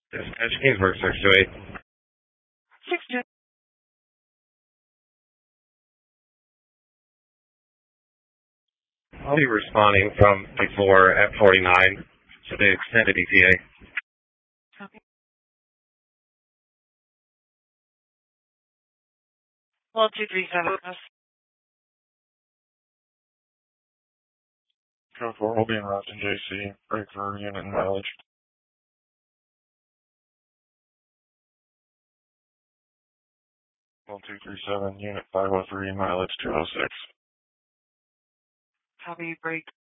Dispatch Kingsburg 628. 628. I'll be responding from before at 49 to the extended ETA. Copy. Well, 237. Code 4 will be in Route to JC. Break for unit and mileage. 1237, unit 503, mileage 206. Copy, break.